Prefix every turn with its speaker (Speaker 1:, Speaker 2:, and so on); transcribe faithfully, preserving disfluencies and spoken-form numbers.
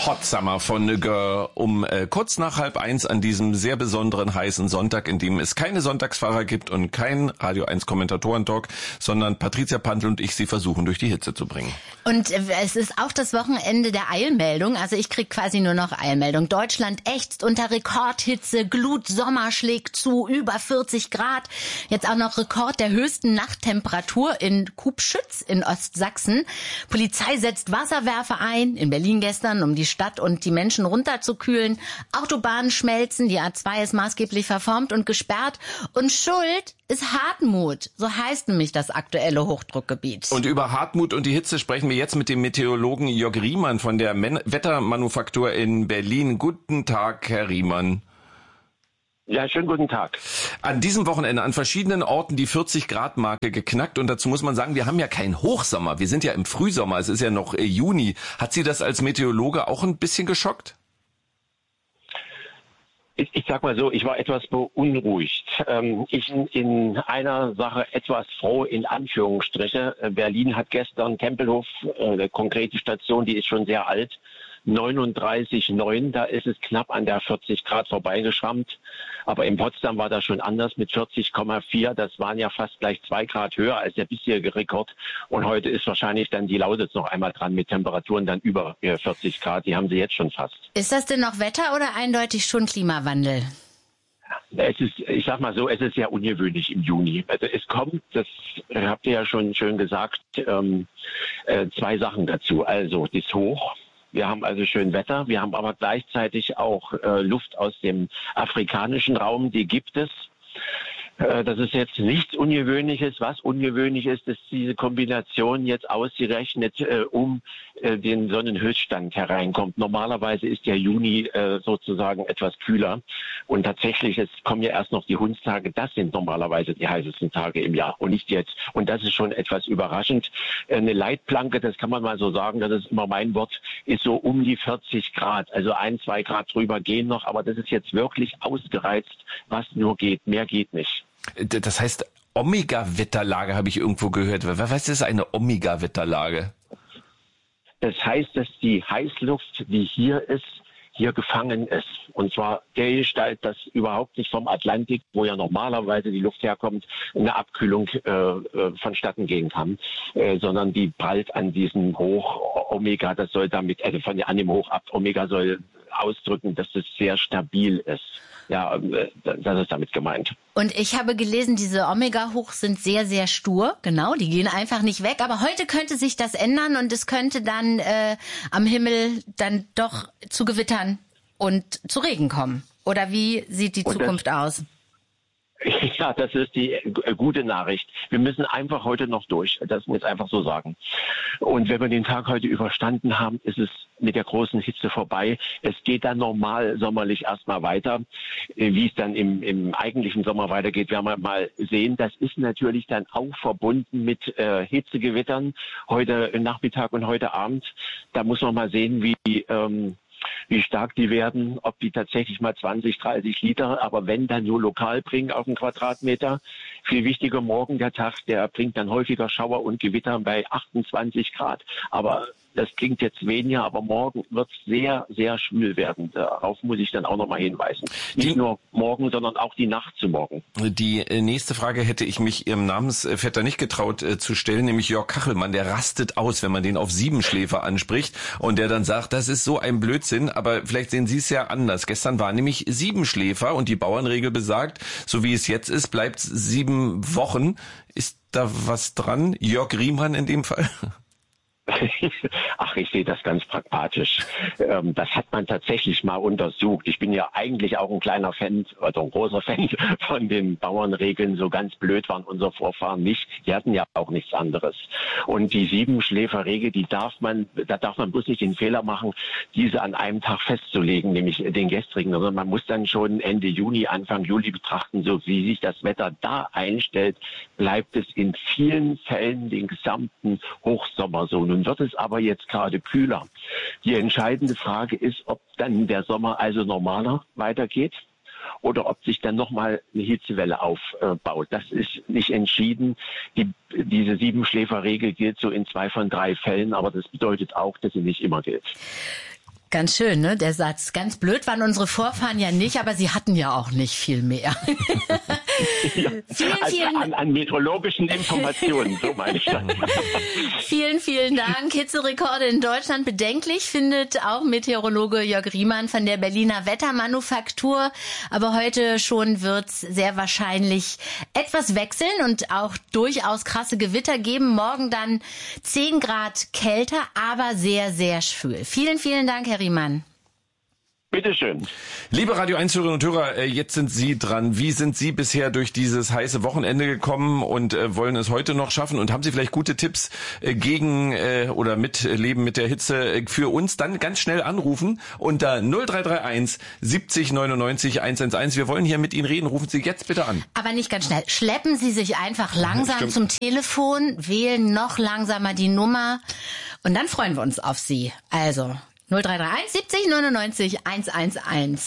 Speaker 1: Hot Summer von The Girl um äh, kurz nach halb eins an diesem sehr besonderen heißen Sonntag, in dem es keine Sonntagsfahrer gibt und kein Radio eins Kommentatoren-Talk, sondern Patricia Pantel und ich sie versuchen, durch die Hitze zu bringen.
Speaker 2: Und äh, es ist auch das Wochenende der Eilmeldung, also ich krieg quasi nur noch Eilmeldung. Deutschland ächzt unter Rekordhitze, Glutsommer schlägt zu, über vierzig Grad. Jetzt auch noch Rekord der höchsten Nachttemperatur in Kubschütz in Ostsachsen. Polizei setzt Wasserwerfer ein, in Berlin gestern, um die Stadt und die Menschen runterzukühlen. Autobahnen schmelzen, die A zwei ist maßgeblich verformt und gesperrt. Und Schuld ist Hartmut, so heißt nämlich das aktuelle Hochdruckgebiet.
Speaker 1: Und über Hartmut und die Hitze sprechen wir jetzt mit dem Meteorologen Jörg Riemann von der Men- Wettermanufaktur in Berlin. Guten Tag, Herr Riemann.
Speaker 3: Ja, schönen guten Tag.
Speaker 1: An diesem Wochenende an verschiedenen Orten die vierzig Grad Marke geknackt und dazu muss man sagen, wir haben ja keinen Hochsommer, wir sind ja im Frühsommer, es ist ja noch äh, Juni. Hat Sie das als Meteorologe auch ein bisschen geschockt?
Speaker 3: Ich, ich sag mal so, ich war etwas beunruhigt. Ähm, ich bin in einer Sache etwas froh, in Anführungsstriche. Berlin hat gestern Tempelhof, äh, konkret die Station, die ist schon sehr alt, neununddreißig Komma neun, da ist es knapp an der vierzig Grad vorbeigeschrammt. Aber in Potsdam war das schon anders mit vierzig Komma vier. Das waren ja fast gleich zwei Grad höher als der bisherige Rekord. Und heute ist wahrscheinlich dann die Lausitz noch einmal dran mit Temperaturen dann über vierzig Grad. Die haben sie jetzt schon fast.
Speaker 2: Ist das denn noch Wetter oder eindeutig schon Klimawandel?
Speaker 3: Es ist, ich sag mal so, es ist sehr ungewöhnlich im Juni. Also es kommt, das habt ihr ja schon schön gesagt, ähm, äh, zwei Sachen dazu. Also das Hoch. Wir haben also schön Wetter, wir haben aber gleichzeitig auch äh, Luft aus dem afrikanischen Raum, die gibt es. Äh, das ist jetzt nichts Ungewöhnliches. Was ungewöhnlich ist, dass diese Kombination jetzt ausgerechnet äh, um äh, den Sonnenhöchststand hereinkommt. Normalerweise ist der Juni äh, sozusagen etwas kühler und tatsächlich, es kommen ja erst noch die Hundstage, das sind normalerweise die heißesten Tage im Jahr und nicht jetzt. Und das ist schon etwas überraschend. Äh, eine Leitplanke, das kann man mal so sagen, das ist immer mein Wort, ist so um die vierzig Grad. Also ein, zwei Grad drüber gehen noch, aber das ist jetzt wirklich ausgereizt, was nur geht. Mehr geht nicht.
Speaker 1: Das heißt, Omega-Wetterlage habe ich irgendwo gehört. Was ist eine Omega-Wetterlage?
Speaker 3: Das heißt, dass die Heißluft, die hier ist, hier gefangen ist. Und zwar der Gestalt, dass überhaupt nicht vom Atlantik, wo ja normalerweise die Luft herkommt, eine Abkühlung äh, vonstatten gehen kann, äh, sondern die prallt an diesem Hoch Omega, das soll damit, also von an dem Hoch ab, Omega soll ausdrücken, dass es sehr stabil ist. Ja, das ist damit gemeint.
Speaker 2: Und ich habe gelesen, diese Omega-Hochs sind sehr, sehr stur. Genau, die gehen einfach nicht weg. Aber heute könnte sich das ändern und es könnte dann äh, am Himmel dann doch zu Gewittern und zu Regen kommen. Oder wie sieht die und Zukunft aus?
Speaker 3: Ja, das ist die gute Nachricht. Wir müssen einfach heute noch durch. Das muss ich einfach so sagen. Und wenn wir den Tag heute überstanden haben, ist es mit der großen Hitze vorbei. Es geht dann normal sommerlich erstmal weiter. Wie es dann im, im eigentlichen Sommer weitergeht, werden wir mal sehen. Das ist natürlich dann auch verbunden mit äh, Hitzegewittern heute Nachmittag und heute Abend. Da muss man mal sehen, wie ähm, wie stark die werden, ob die tatsächlich mal zwanzig, dreißig Liter, aber wenn dann nur lokal bringen auf einen Quadratmeter. Viel wichtiger morgen der Tag, der bringt dann häufiger Schauer und Gewitter bei achtundzwanzig Grad. Aber das klingt jetzt weniger, aber morgen wird es sehr, sehr schwül werden. Darauf muss ich dann auch nochmal hinweisen. Nicht die, nur morgen, sondern auch die Nacht zu morgen.
Speaker 1: Die nächste Frage hätte ich mich Ihrem Namensvetter nicht getraut äh, zu stellen, nämlich Jörg Kachelmann. Der rastet aus, wenn man den auf Siebenschläfer anspricht und der dann sagt, das ist so ein Blödsinn, aber vielleicht sehen Sie es ja anders. Gestern war nämlich Siebenschläfer und die Bauernregel besagt, so wie es jetzt ist, bleibt sieben Wochen. Ist da was dran? Jörg Riemann in dem Fall?
Speaker 3: Ach, ich sehe das ganz pragmatisch. Ähm, das hat man tatsächlich mal untersucht. Ich bin ja eigentlich auch ein kleiner Fan, oder ein großer Fan von den Bauernregeln. So ganz blöd waren unsere Vorfahren nicht. Die hatten ja auch nichts anderes. Und die Siebenschläferregel, die darf man, da darf man bloß nicht den Fehler machen, diese an einem Tag festzulegen, nämlich den gestrigen, sondern man muss dann schon Ende Juni, Anfang Juli betrachten, so wie sich das Wetter da einstellt, bleibt es in vielen Fällen den gesamten Hochsommer so. Nun wird es aber jetzt gerade kühler. Die entscheidende Frage ist, ob dann der Sommer also normaler weitergeht oder ob sich dann nochmal eine Hitzewelle aufbaut. Das ist nicht entschieden. Die, diese Siebenschläferregel gilt so in zwei von drei Fällen, aber das bedeutet auch, dass sie nicht immer gilt.
Speaker 2: Ganz schön, ne, der Satz. Ganz blöd waren unsere Vorfahren ja nicht, aber sie hatten ja auch nicht viel mehr.
Speaker 3: Ja,
Speaker 2: vielen, vielen
Speaker 3: an, an meteorologischen Informationen, so meine ich das.
Speaker 2: Vielen, vielen Dank. Hitzerekorde in Deutschland bedenklich, findet auch Meteorologe Jörg Riemann von der Berliner Wettermanufaktur. Aber heute schon wird's sehr wahrscheinlich etwas wechseln und auch durchaus krasse Gewitter geben. Morgen dann zehn Grad kälter, aber sehr, sehr schwül. Vielen, vielen Dank, Herr Riemann.
Speaker 3: Bitteschön.
Speaker 1: Liebe Radio eins Hörerinnen und Hörer, jetzt sind Sie dran. Wie sind Sie bisher durch dieses heiße Wochenende gekommen und äh, wollen es heute noch schaffen? Und haben Sie vielleicht gute Tipps äh, gegen äh, oder mit Leben mit der Hitze äh, für uns? Dann ganz schnell anrufen unter null drei drei eins siebzig neunundneunzig hundertelf. Wir wollen hier mit Ihnen reden. Rufen Sie jetzt bitte an.
Speaker 2: Aber nicht ganz schnell. Schleppen Sie sich einfach langsam
Speaker 1: Stimmt.
Speaker 2: zum Telefon, wählen noch langsamer die Nummer und dann freuen wir uns auf Sie. Also null drei drei eins siebzig neunundneunzig hundertelf.